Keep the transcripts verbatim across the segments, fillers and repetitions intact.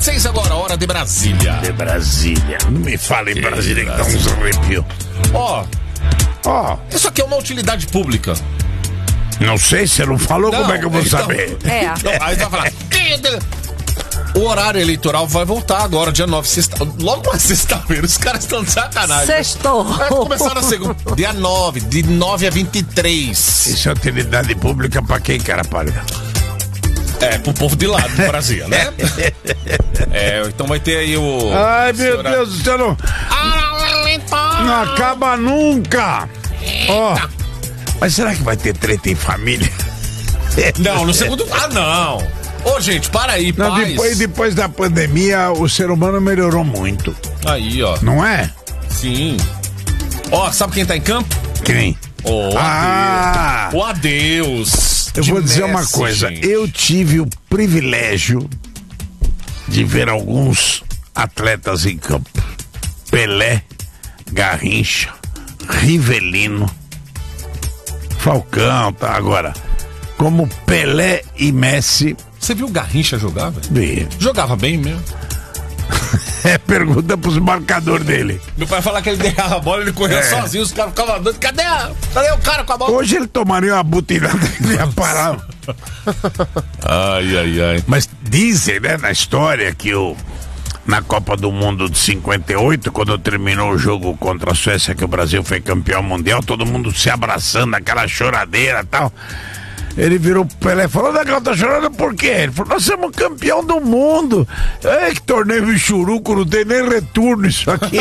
seis agora, hora de Brasília. De Brasília. Não me fala em Brasília que dá uns arrepios. Ó, ó. Isso aqui é uma utilidade pública. Não sei, você não falou, não, como é que eu vou então, saber? É. Então, aí vai falar. O horário eleitoral vai voltar agora, dia nove, sexta, logo uma sexta-feira, os caras estão de sacanagem. Sextou. Vai começar na segunda, dia nove, de nove a vinte e três. Isso é utilidade pública pra quem, cara, pálida? É, pro povo de lá do Brasil, né? É, então vai ter aí o... Ai, meu Deus do céu, não... Não acaba nunca! Ó, oh, mas será que vai ter treta em família? Não, no segundo... Ah, não! Ô, gente, para aí, não, paz. Depois, depois da pandemia, o ser humano melhorou muito. Aí, ó. Não é? Sim. Ó, sabe quem tá em campo? Quem? O ah! Adeus. O Adeus. Eu vou dizer Messi, uma coisa. Gente. Eu tive o privilégio de ver alguns atletas em campo. Pelé, Garrincha, Rivelino, Falcão, tá? Agora, como Pelé e Messi... Você viu o Garrincha jogar, velho? Vi. Jogava bem mesmo. É, pergunta pros marcadores dele. Meu pai falar que ele derrava a bola, ele corria é. sozinho, os caras ficavam doidos. Cadê, a... Cadê o cara com a bola? Hoje ele tomaria uma butinada e ia parar. Ai, ai, ai. Mas dizem, né, na história que o... Na Copa do Mundo de cinquenta e oito, quando terminou o jogo contra a Suécia, que o Brasil foi campeão mundial, todo mundo se abraçando, aquela choradeira e tal. Ele virou pro Pelé e falou: Negão, tá chorando por quê? Ele falou: nós somos campeão do mundo. É que torneio Michuruco, não tem nem retorno isso aqui.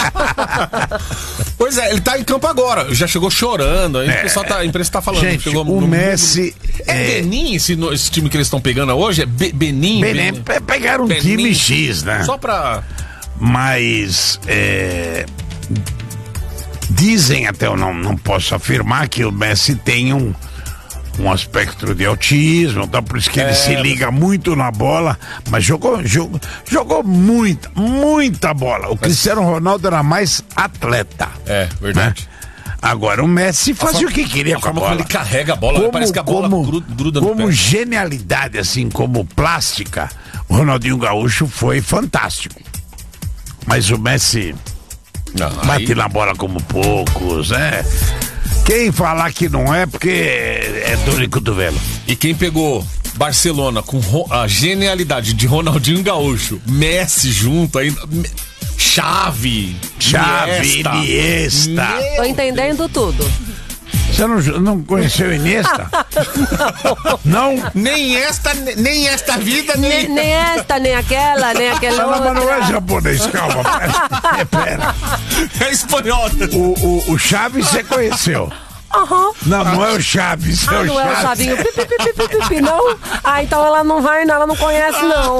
Pois é, ele tá em campo agora. Já chegou chorando. Aí é. O pessoal tá, a imprensa tá falando. Gente, chegou o no Messi... Mundo. É, é Benin esse, esse time que eles estão pegando hoje? É Be, Benin? Benin, Benin. Pegaram um Benin. Time X, né? Só pra... Mas... É... Dizem, até eu não, não posso afirmar, que o Messi tem um... um aspecto de autismo, então por isso que ele é, se liga muito na bola, mas jogou, jogou, jogou muita, muita bola. O mas... Cristiano Ronaldo era mais atleta. É, verdade. Né? Agora o Messi fazia forma, o que queria com a bola. Ele carrega a bola, como, parece que a bola como, gruda no Como pé. Genialidade, assim, como plástica, o Ronaldinho Gaúcho foi fantástico. Mas o Messi não, bate aí... na bola como poucos, né? Quem falar que não é, porque é dor de cotovelo. E quem pegou Barcelona com a genialidade de Ronaldinho Gaúcho, Messi junto ainda, Xavi, Xavi, Iniesta. Iniesta. Tô entendendo tudo. Você não, não conheceu Iniesta? não. Não? Nem esta, nem esta vida, nem... Nem, nem esta, nem aquela, nem aquela não, outra. Mas não é japonês, calma. Pera. É, pera. É espanhol. O, o, o Chaves você conheceu? Uhum. Não, não é o Chaves, ah, é o não Chaves. é o Chavinho, pi, pi, pi, pi, pi, pi, não? Ah, então ela não vai, ela não conhece, não.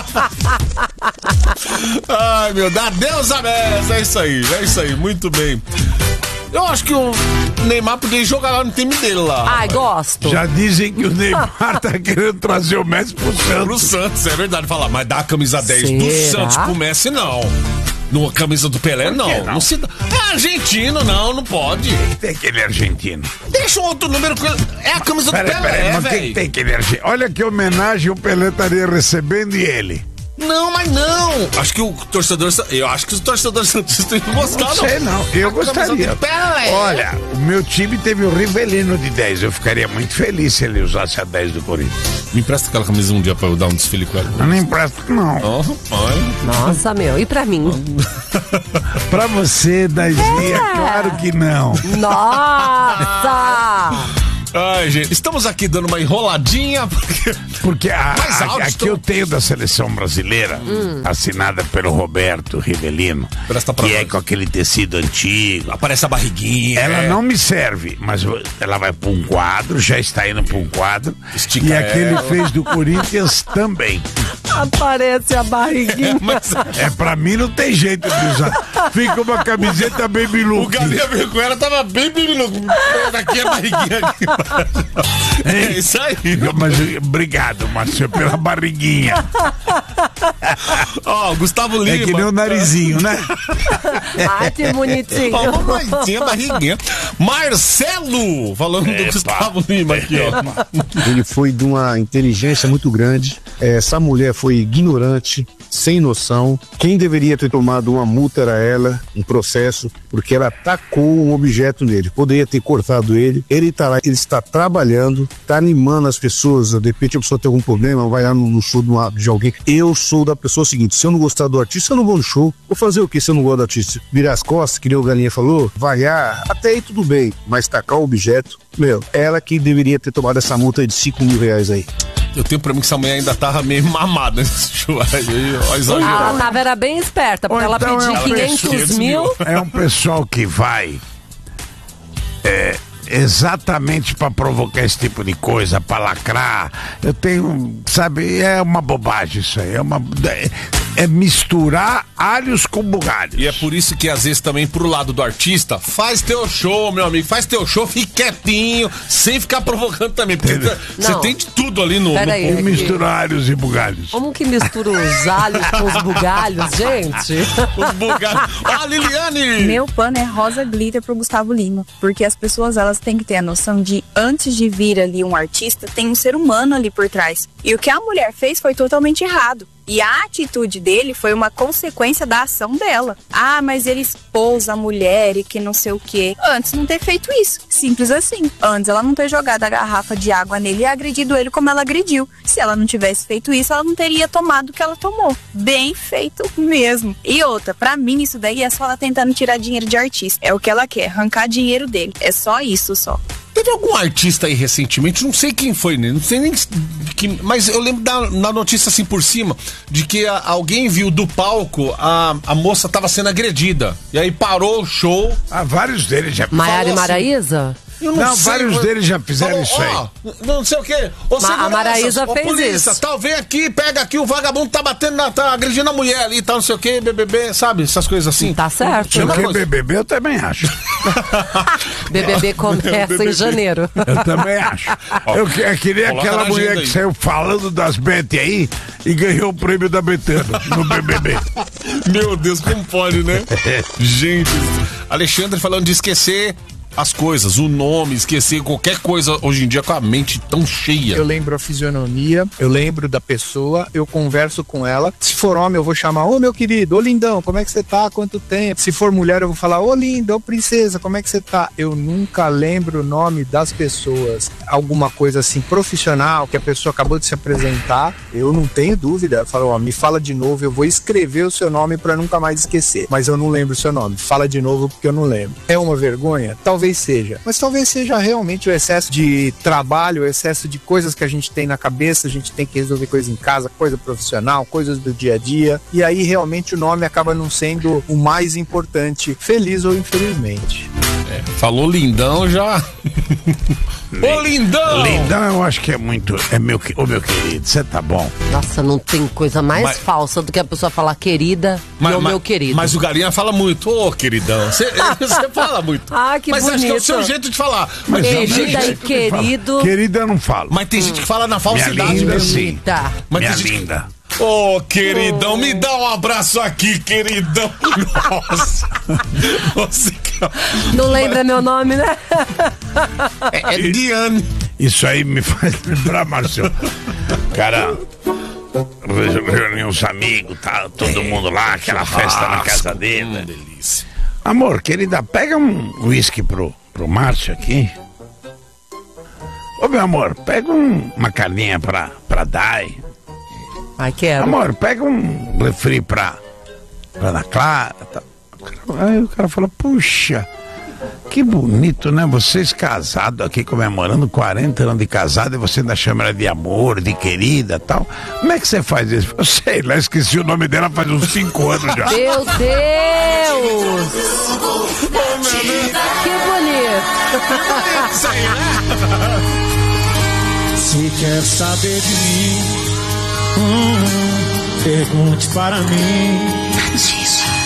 Ai, meu Deus, Deus abençoe, é isso aí, é isso aí, muito bem. Eu acho que o Neymar podia jogar lá no time dele lá. Ai, gosto. Já dizem que o Neymar tá querendo trazer o Messi pro Santos. Pro Santos, é verdade. Falar, mas dá a camisa dez Será? do Santos pro Messi, não. No camisa do Pelé, não. não? não se dá. É argentino, não, não pode. Tem aquele argentino. Deixa um outro número com ele. É a camisa pera, do Pelé, velho. Mas quem tem aquele argentino? Olha que homenagem o Pelé estaria recebendo e ele. Não, mas não. Acho que o torcedor... Eu acho que os torcedores santistas não gostaram. Não sei, não. Eu gostaria. Olha, o meu time teve o Rivelino de dez. Eu ficaria muito feliz se ele usasse a dez do Corinthians. Me empresta aquela camisa um dia pra eu dar um desfile com ela. Eu não empresto, não. Oh, Nossa, meu. E pra mim? Pra você, Daisy, é. é claro que não. Nossa! Ai, gente, estamos aqui dando uma enroladinha porque, porque a, a, aqui estão... eu tenho da seleção brasileira hum. assinada pelo Roberto Rivelino, que nós. é com aquele tecido antigo, aparece a barriguinha, ela é. não me serve, mas ela vai para um quadro, já está indo para um quadro. Estica e aquele ela. fez do Corinthians também. Aparece a barriguinha. É, mas... é, pra mim não tem jeito de usar. Fica uma camiseta Baby Look. O Galinha Vergonha tava bem Baby Look. Daqui a barriguinha aqui. É isso aí. Mas, obrigado, Márcio, pela barriguinha. Ó, oh, Gustavo Lima. É que nem o narizinho, né? Ai, que bonitinho. Ó, oh, bonitinha, barriguinha. Marcelo, falando Epa. do Gustavo Lima aqui, ó. Ele foi de uma inteligência muito grande. Essa mulher foi ignorante, sem noção. Quem deveria ter tomado uma multa era ela, um processo, porque ela tacou um objeto nele. Poderia ter cortado ele. Ele tá lá, ele está trabalhando, está animando as pessoas. De repente a pessoa tem algum problema, vai lá no, no show de alguém. Eu sou da pessoa seguinte: se eu não gostar do artista, eu não vou no show. Vou fazer o que se eu não gosto do artista? Virar as costas, que nem o Galinha falou? Vaiar, até aí tudo bem. Mas tacar o objeto, meu, ela que deveria ter tomado essa multa de cinco mil reais aí. Eu tenho pra mim que essa mulher ainda tava meio mamada nesse show aí, ó, exagerou. Ah, ela tava era bem esperta, porque Ou ela então pediu é um quinhentos mil. É um pessoal que vai é, exatamente pra provocar esse tipo de coisa, pra lacrar. Eu tenho, sabe, é uma bobagem isso aí, é uma... É, é misturar alhos com bugalhos. E é por isso que às vezes também pro lado do artista, faz teu show, meu amigo, faz teu show, fique quietinho, sem ficar provocando também, porque você tem de tudo ali no... Pera no... aí, E misturar alhos e bugalhos. Como que mistura os alhos com os bugalhos, gente? Os bugalhos. Ó, Liliane! Meu pano é rosa glitter pro Gustavo Lima, porque as pessoas, elas têm que ter a noção de, antes de vir ali um artista, tem um ser humano ali por trás. E o que a mulher fez foi totalmente errado. E a atitude dele foi uma consequência da ação dela. Ah, mas ele expôs a mulher e que não sei o quê. Antes não ter feito isso. Simples assim. Antes ela não ter jogado a garrafa de água nele e agredido ele como ela agrediu. Se ela não tivesse feito isso, ela não teria tomado o que ela tomou. Bem feito mesmo. E outra, pra mim isso daí é só ela tentando tirar dinheiro de artista. É o que ela quer, arrancar dinheiro dele. É só isso, só. Teve algum artista aí recentemente, não sei quem foi, né? Não sei nem que, mas eu lembro da, da notícia assim por cima, de que a, alguém viu do palco a, a moça tava sendo agredida. E aí parou o show. Ah, vários deles já... Maiara e Maraísa? Eu Não, sei, vários mas... deles já fizeram Falou, isso aí. Ó, não sei o quê. Ô, Ma- a Maraísa ô, fez polícia, isso. Tal, vem aqui, pega aqui, o vagabundo tá batendo, na, tá agredindo a mulher ali, tá não sei o quê, B B B, sabe? Essas coisas assim. Tá certo. Se não Mesma quer coisa. B B B, eu também acho. B B B começa em janeiro. Eu também acho. Eu, que- eu queria Coloca aquela na mulher agenda que aí. saiu falando das Betty aí e ganhou o prêmio da Betano no B B B. Meu Deus, como pode, né? Gente, Alexandre falando de esquecer as coisas, o nome, esquecer qualquer coisa hoje em dia com a mente tão cheia. Eu lembro a fisionomia, eu lembro da pessoa, eu converso com ela. Se for homem, eu vou chamar: ô meu querido, ô lindão, como é que você tá? Quanto tempo? Se for mulher, eu vou falar: ô linda, ô princesa, como é que você tá? Eu nunca lembro o nome das pessoas. Alguma coisa assim, profissional, que a pessoa acabou de se apresentar, eu não tenho dúvida. Eu falo: ó, me fala de novo, eu vou escrever o seu nome pra nunca mais esquecer. Mas eu não lembro o seu nome. Fala de novo porque eu não lembro. É uma vergonha? Talvez seja. Mas talvez seja realmente o excesso de trabalho, o excesso de coisas que a gente tem na cabeça, a gente tem que resolver coisas em casa, coisa profissional, coisas do dia a dia, e aí realmente o nome acaba não sendo o mais importante, feliz ou infelizmente. É, falou lindão já. Ô lindão! Lindão, eu acho que é muito. É meu, ô meu querido, você tá bom. Nossa, não tem coisa mais Mas- falsa do que a pessoa falar querida e o meu querido. Mas o Galinha fala muito, ô queridão. Você fala muito. Ah, que mas acho que é o bonito. seu jeito de falar. Mas, Mas tem eu- Querida gente, e querido. Querida, eu não falo. mas tem gente que fala na Minha falsidade linda, mesmo. sim. Bonita. Mas Minha tem gente- linda. Ô, queridão, me dá um abraço aqui, queridão. Nossa. Você que... Não lembra meu nome, né? É, é Diane. Isso aí me faz lembrar, Márcio. Cara, reuni os amigos, tá todo mundo lá, aquela festa na casa dele. Hum, delícia. Amor, querida, pega um uísque pro, pro Márcio aqui. Ô, meu amor, pega um- uma carninha pra, pra Dai. Ai, quero. Amor, pega um refri pra, pra Ana Clara. Tá. Aí o cara fala: puxa, que bonito, né? Vocês casados aqui, comemorando quarenta anos de casado, e você ainda chama ela de amor, de querida e tal. Como é que você faz isso? Eu sei lá, esqueci o nome dela faz uns cinco anos já. Meu Deus! Que bonito! Se quer saber de mim, hum, pergunte para mim.